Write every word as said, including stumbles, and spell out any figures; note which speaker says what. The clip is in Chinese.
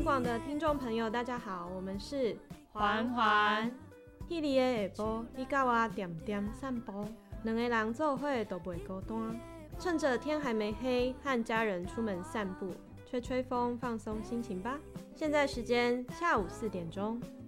Speaker 1: 全广的听众朋友，大家好，我们是
Speaker 2: 环环。
Speaker 1: 迄日的下晡，你甲我点点散步，两个人做伙都袂孤单。趁着天还没黑，和家人出门散步，吹吹风，放松心情吧。现在时间下午四点钟。